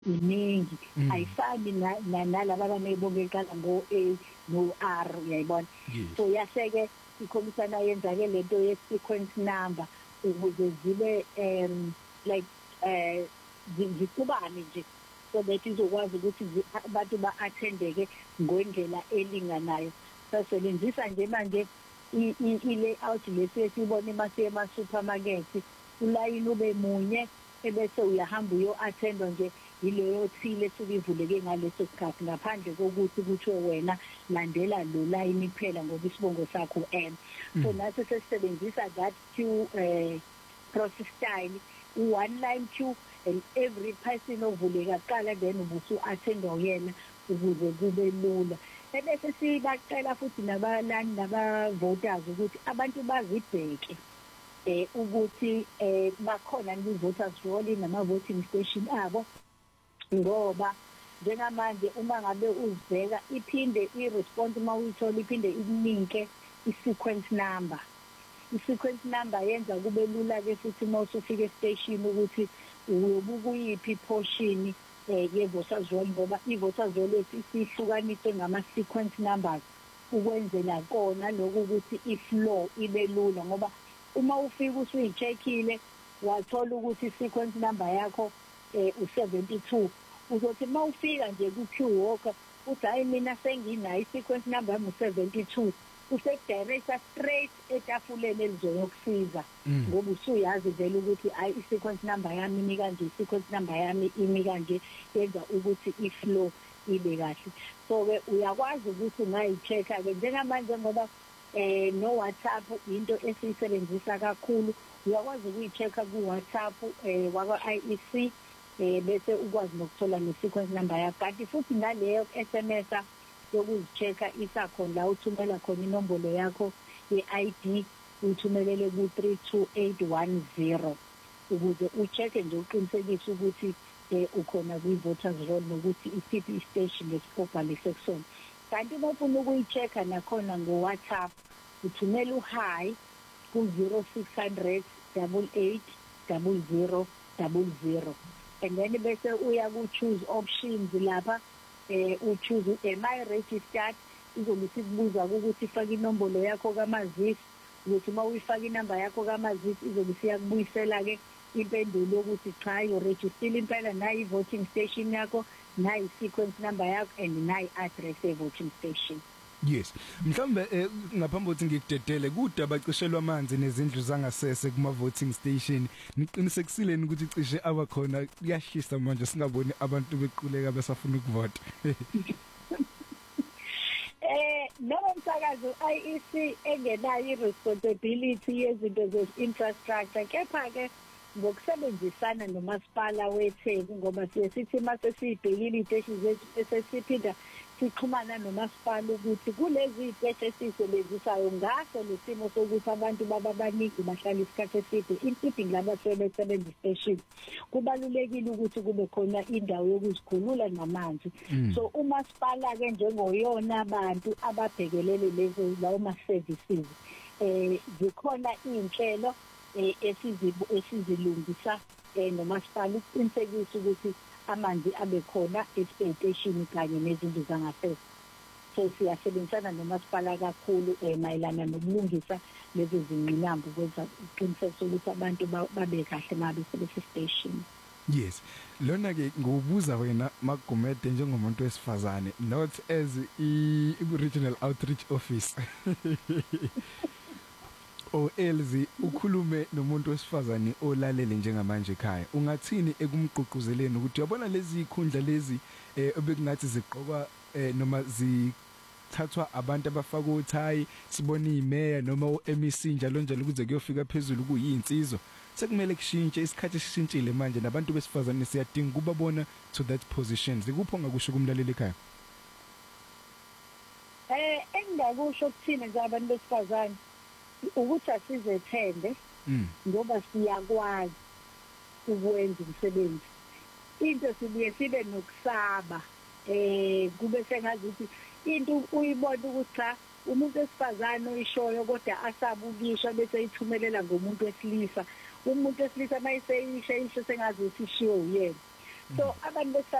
iningi ayifani nalaba abanebonke eqala ngo A no R uyayibona so yaseke ikhompyutha yenza ke lento ye sequence number ukuze zibe like zikubane nje so that izokwazi ukuthi abantu ba-attendeke ngendlela elinganayo sasebenzisa nje manje i-layout lesiyibona ema-supermarket ulayini ube munye ebese uyahamba uyo-attendwa nje yileyo thile esuke ivuleke ngaleso sikhathi ngaphandle kokuthi kuthiwe wena landela lo layini kuphela ngoba isibongo sakho M so nathi sesisebenzisa that queue process style one line queue and every person ovuleka kuqala then ubusu attendwa uyena ukuze kube lula ebese sibacela futhi nabalani nabavoters ukuthi abantu bazibheke ukuthi bakhona ni-voters roll nama-voting station abo ngoba njengamanje uma ngabe uzibheka iphinde i-response uma uyithola iphinde ikunike i-sequence number yenza kube lula-ke futhi uma usufika estation ukuthi uyobuka uyiphi portion ye-voters roll ngoba i-voters roll isihlukaniswe ngama-sequence numbers ukwenzela kona lokhu ukuthi i-flow ibe lula ngoba uma ufika usuyi-checkile wathola ukuthi i-sequence number yakho u-72 uzothi uma ufika nje ku-queue walker uthi hayi mina senginayo i-sequence number yami u-72 usekudirecta straight etafuleni elizoyokusiza ngoba usuyazi vele ukuthi hayi i-sequence number yami imi kanje i-sequence number yami imi kanje yenza ukuthi i-flow ibe kahle so-ke uyakwazi ukuthi ungayi-check-a-ke njengamanje ngoba no WhatsApp into esiyisebenzisa kakhulu uyakwazi ukuyi-check-a ku-WhatsApp wakwa-IEC bese ukwazi nokuthola ne-sequence number yakho kanti futhi naleyo SMS yokuzi-check-a isakhona la uthumela khona inombolo yakho ye-ID uthumelele ku-32810 ukuze u-check-e nje uqinisekise ukuthi ukhona kwi-voters roll nokuthi isiphi i-station lesibhalise kusona kanti uma ufuna ukuyi-check-a nakhona ngo-WhatsApp uthumela u-hi ku-0600 88 00 00 and then bese uya ku-choose options lapha u-choose my registered izobe isikubuza ukuthi ifake inombolo yakho kamazisi ukuthi uma uyifaka inamba yakho kamazisi izobe isiyakubuyisela-ke impendulo yokuthi cha uyorejistile impela nayo i-voting station yakho nayo i-sequence number yakho and nayo i-address ye-voting station. Yes, mhlawumbe ngaphambi kokuthi ngikudedele kude abacishelwa amanzi nezindlu zangasese kuma-voting station niqinisekisile ukuthi cishe abakhona kuyashisa manje singaboni abantu bequleka besafuna ukuvota. Noma umsakazo IEC engenayo i-responsibility yezinto ze-infrastructure kepha-ke ngokusebenzisana nomasipala weTheku ngoba sithi mase sibhekile iteshi zethu esesiphinda sixhumana nomasipala ukuthi kulezi iteshi esisebenzisayo ngaso lesimo sokuthi abantu babaningi bahlala isikhathi eside including laba sebenza station kubalulekile ukuthi kube khona indawo yokuzikhulula namanzi so umasipala ke njengoyona abantu ababhekelele lezo lawo ma-services zikhona inhlelo esizilungisa nomasipala ukuqinisekisa ukuthi amanzi abe khona estation kanye nezindlu zangasese so siyasebenzisana nomasipala kakhulu mayelana nokulungisa lezi zingqinamba ukwenza uqiniseko ukuthi abantu babe kahle ngabe sebesestation. Yes, lona ke ngokubuza wena Magumede njengomuntu wesifazane not as i-regional outreach officer Elzi ukhulume nomuntu wesifazane olalele njengamanje ekhaya ungathini ekumgqugquzeleni ukuthi uyabona lezi ikhundla lezi obekungathi ziqokwa noma zithathwa abantu abafaka uthayi sibona imeya noma uMEC njalo njalo ukuze kuyofika phezulu kuyinsizwa sekumele kushintshe isikhathi sishintshile manje nabantu besifazane siyadinga kubabona to that position zikupho ngakusho kumlaleli ekhaya engakusho kuthina njengabantu besifazane ukuthi asizethembe ngoba siyakwazi ukwenza umsebenzi into sibuye sibe nokusaba kube sengazi ukuthi into uyibona ukuthi cha umuntu esifazane oyishoyo kodwa asabukisha bese ithumelela ngomuntu wesilisa umuntu wesilisa mayiseyisho sengazi ukuthi ishiwo uyena so abantu